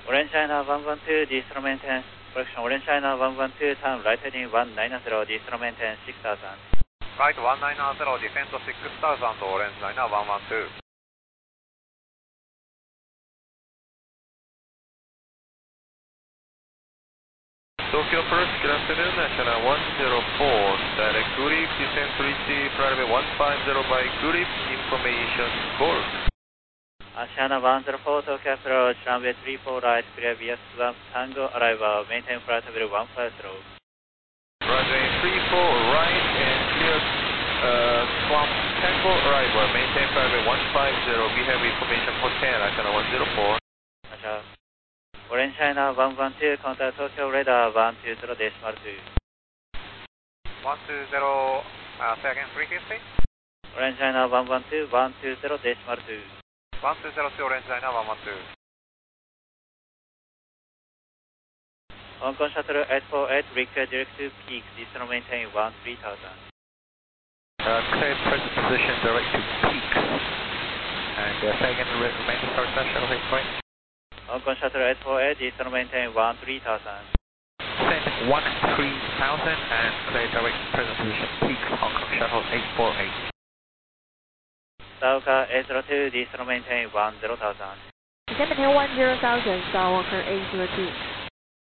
Orange China 112, descent maintain. Correction, Orange China 112, turn right heading 190, descent maintain 6000. Right 190, descent 6000, Orange China 112. Tokyo First, good afternoon, China 104, direct Gurip, descent reach runway 150 by Gurip, information Golf. China 104, Tokyo approach, runway 34 right, clear via Swamp Tango, arrival, maintain flight level 150. Runway 34 right and clear Swamp Tango, arrival, maintain flight level 150, we have information Hotel, China 104. Orange China 112, contact Tokyo radar 120, decimal 2. 120, say again, frequency? Orange China 112, 120, decimal 2. 1202, Orange China 112. Hong Kong Shuttle 848, require direct to peak, decimal maintain 3000. Clear present position, direct to peak. And say again, remain start shuttle 848. Hong Kong Shuttle 848, decimal maintain 3000. Send 13000 and clear direct present position, peak, Hong Kong Shuttle 848. Sauka 802, decimal maintain 10,000. Descent maintain 10,000, Skywalker 802.